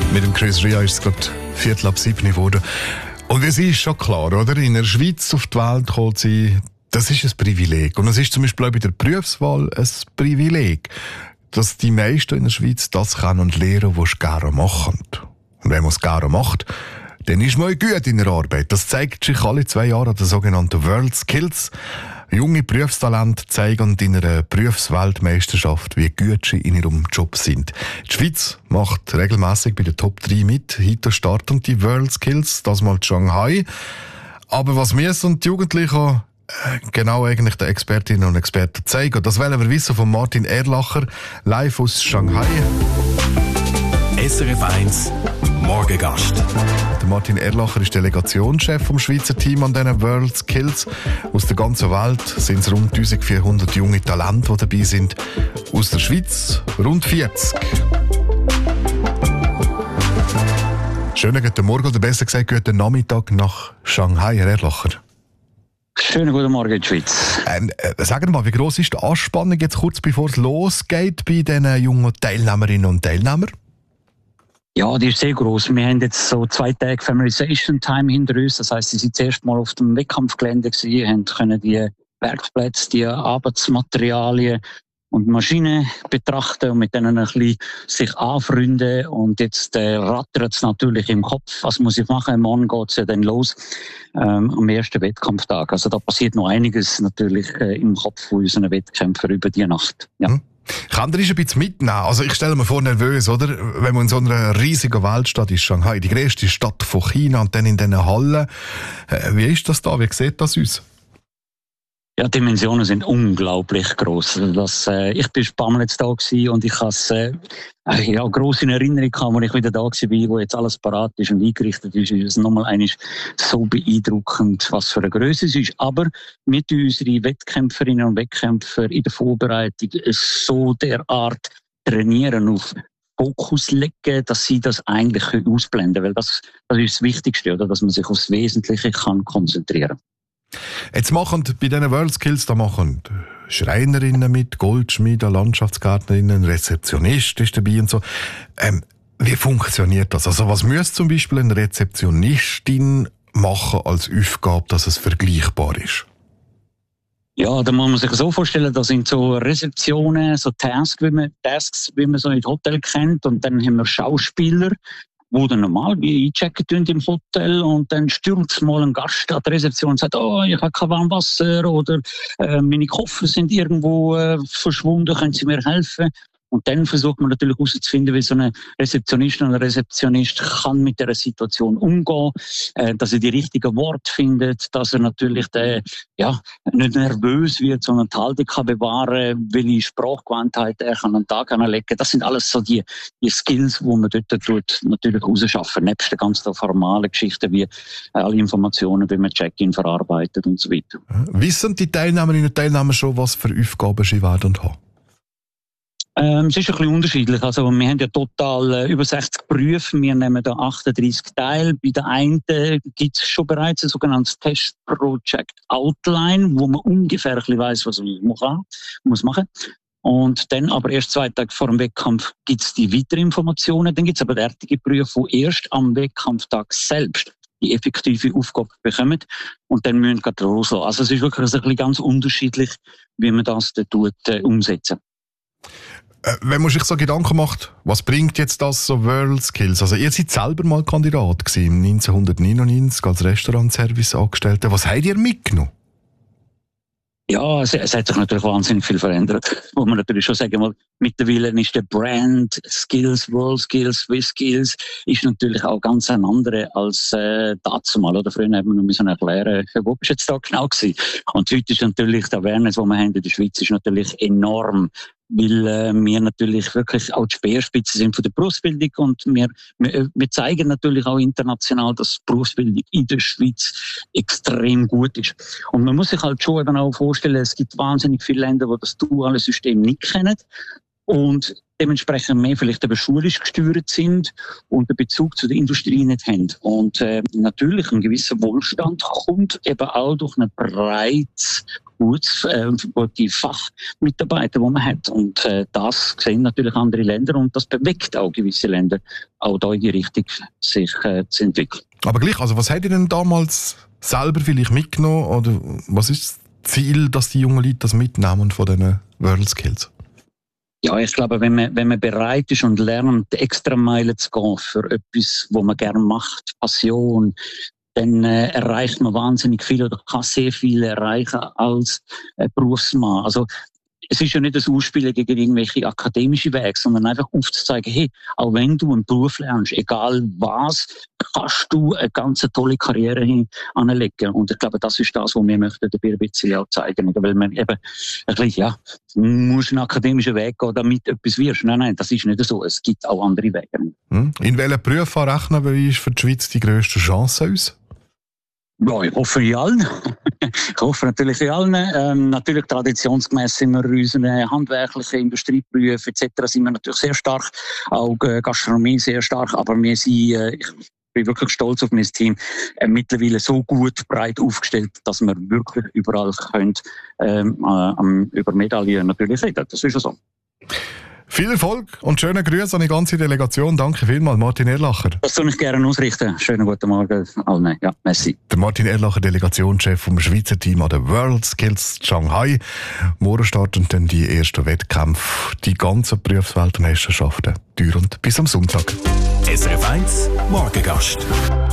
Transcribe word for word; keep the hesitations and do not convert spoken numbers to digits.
Mit dem Chris Ria ist es gerade Viertel ab sieben geworden. Und es ist schon klar, oder? In der Schweiz auf die Welt gekommen zu sein, das ist ein Privileg. Und es ist zum Beispiel auch bei der Berufswahl ein Privileg, dass die meisten in der Schweiz das können und lernen, was sie gerne machen. Und wenn man es gerne macht, dann ist man gut in der Arbeit. Das zeigt sich alle zwei Jahre an der sogenannten World Skills. Junge Berufstalente zeigen in einer Berufsweltmeisterschaft, wie gut sie in ihrem Job sind. Die Schweiz macht regelmäßig bei den Top drei mit. Heute starten die World Skills, das mal in Shanghai. Aber was müssen die Jugendlichen äh, genau eigentlich den Expertinnen und Experten zeigen? Das wollen wir wissen von Martin Erlacher, live aus Shanghai. S R F eins Morgengast. Der Martin Erlacher ist Delegationschef vom Schweizer Team an diesen World Skills. Aus der ganzen Welt sind es rund eintausendvierhundert junge Talente, die dabei sind. Aus der Schweiz rund vierzig. Schönen guten Morgen, oder besser gesagt, guten Nachmittag nach Shanghai, Herr Erlacher. Schönen guten Morgen in die Schweiz. Ähm, äh, sagen wir mal, wie gross ist die Anspannung jetzt kurz bevor es losgeht bei diesen jungen Teilnehmerinnen und Teilnehmern? Ja, die ist sehr gross. Wir haben jetzt so zwei Tage Familiarization Time hinter uns. Das heisst, sie sind zuerst mal auf dem Wettkampfgelände gewesen, haben können die Werkplätze, die Arbeitsmaterialien und Maschinen betrachten und mit denen ein bisschen sich anfreunden. Und jetzt äh, rattert es natürlich im Kopf. Was muss ich machen? Morgen geht es ja dann los ähm, am ersten Wettkampftag. Also da passiert noch einiges natürlich äh, im Kopf von unseren Wettkämpfern über die Nacht. Ja. Hm. Kann der ein bisschen mitnehmen? Also ich stelle mir vor, nervös, oder? Wenn man in so einer riesigen Weltstadt ist, Shanghai, die grösste Stadt von China, und dann in diesen Hallen. Wie ist das da? Wie sieht das aus? Ja, die Dimensionen sind unglaublich gross. Das, äh, ich bin ein paar Mal jetzt da gewesen und ich habe es äh, ja, gross in Erinnerung gehabt, als ich wieder da war, wo jetzt alles parat ist und eingerichtet ist. Ist es nochmal eigentlich so beeindruckend, was für eine Größe es ist. Aber mit unseren Wettkämpferinnen und Wettkämpfern in der Vorbereitung so derart trainieren, auf Fokus legen, dass sie das eigentlich ausblenden können. Weil das, das ist das Wichtigste, oder? Dass man sich aufs Wesentliche kann konzentrieren kann. Jetzt machen bei diesen World Skills, da machen Schreinerinnen mit, Goldschmiede, Landschaftsgärtnerinnen, Rezeptionist ist dabei und so. Ähm, wie funktioniert das? Also was müsste zum Beispiel eine Rezeptionistin machen als Aufgabe, dass es vergleichbar ist? Ja, da muss man sich so vorstellen, das sind so Rezeptionen, so Tasks, wie man, Tasks, wie man so in Hotel kennt, und dann haben wir Schauspieler, wo dann normal wie einchecken im Hotel, und dann stürmt mal ein Gast an der Rezeption und sagt, oh, ich habe kein warmes Wasser, oder äh, meine Koffer sind irgendwo äh, verschwunden, können Sie mir helfen? Und dann versucht man natürlich herauszufinden, wie so eine Rezeptionistin oder ein Rezeptionist kann mit dieser Situation umgehen, äh, dass er die richtigen Worte findet, dass er natürlich den, ja, nicht nervös wird, sondern die Haltung kann bewahren, welche Sprachgewandtheit er kann an den Tag anlegen. Das sind alles so die, die Skills, die man dort tut, natürlich rausschaffen, nebst den ganzen formalen Geschichten wie alle Informationen, wie man Check-in verarbeitet und so weiter. Wissen die Teilnehmerinnen und Teilnehmer schon, was für Aufgaben sie werden haben? Ähm, es ist ein bisschen unterschiedlich. Also, wir haben ja total äh, über sechzig Berufe. Wir nehmen da achtunddreissig teil. Bei der einen gibt es schon bereits ein sogenanntes Test Project Outline, wo man ungefähr ein bisschen weiss, was man machen muss. Und dann aber erst zwei Tage vor dem Wettkampf gibt es die weiteren Informationen. Dann gibt es aber derartige Berufe, die erst am Wettkampftag selbst die effektive Aufgabe bekommen und dann müssen wir loslassen. Also es ist wirklich ein bisschen ganz unterschiedlich, wie man das dann tut, äh, umsetzen. Wenn man sich so Gedanken macht, was bringt jetzt das so World Skills? Also ihr seid selber mal Kandidat gewesen, neunzehnhundertneunundneunzig als Restaurantservice-Angestellter. Was habt ihr mitgenommen? Ja, es, es hat sich natürlich wahnsinnig viel verändert. Muss man natürlich schon sagen, weil mittlerweile ist der Brand Skills, World Skills, Swiss Skills, ist natürlich auch ganz ein anderer als äh, dazumal. Oder früher haben wir noch müssen erklären, wo bist jetzt da genau gewesen? Und heute ist natürlich die Awareness, die wir haben in der Schweiz, ist natürlich enorm. Weil äh, wir natürlich wirklich auch die Speerspitze sind von der Berufsbildung, und wir, wir, wir zeigen natürlich auch international, dass die Berufsbildung in der Schweiz extrem gut ist. Und man muss sich halt schon eben auch vorstellen, es gibt wahnsinnig viele Länder, die das duale System nicht kennen und dementsprechend mehr vielleicht eben schulisch gesteuert sind und den Bezug zu der Industrie nicht haben. Und äh, natürlich ein gewisser Wohlstand kommt eben auch durch ein breites gutes, äh, gute Fachmitarbeiter, die man hat. Und äh, das sehen natürlich andere Länder und das bewegt auch gewisse Länder, auch da in die Richtung sich äh, zu entwickeln. Aber gleich, also was habt ihr denn damals selber vielleicht mitgenommen oder was ist das Ziel, dass die jungen Leute das mitnehmen von diesen WorldSkills? Ja, ich glaube, wenn man, wenn man bereit ist und lernt, extra Meilen zu gehen für etwas, was man gerne macht, Passion, dann äh, erreicht man wahnsinnig viel oder kann sehr viel erreichen als äh, Berufsmann. Also es ist ja nicht das Ausspielen gegen irgendwelche akademische Wege, sondern einfach aufzuzeigen, hey, auch wenn du einen Beruf lernst, egal was, kannst du eine ganz tolle Karriere hin anlegen. Und ich glaube, das ist das, was wir möchten dabei ein bisschen auch zeigen. Weil man eben, ein bisschen, ja, du musst einen akademischen Weg gehen, damit du etwas wirst. Nein, nein, das ist nicht so. Es gibt auch andere Wege. In welchen Berufen rechnen wir für die Schweiz die grösste Chance aus? Ja, ich hoffe in allen. Ich hoffe natürlich in allen. Ähm, natürlich traditionsgemäß sind wir in unseren handwerklichen Industrieberufen et cetera sind wir natürlich sehr stark, auch äh, Gastronomie sehr stark, aber wir sind, äh, ich bin wirklich stolz auf mein Team, äh, mittlerweile so gut breit aufgestellt, dass wir wirklich überall können, ähm, äh, über Medaillen natürlich reden. Das ist ja so. Viel Erfolg und schöne Grüße an die ganze Delegation. Danke vielmals, Martin Erlacher. Das soll ich gerne ausrichten. Schönen guten Morgen allen. Ja, merci. Der Martin Erlacher, Delegationschef vom Schweizer Team an der WorldSkills Shanghai. Morgen starten dann die ersten Wettkämpfe, die ganzen Berufsweltmeisterschaften, dauernd bis am Sonntag. S R F eins Morgengast.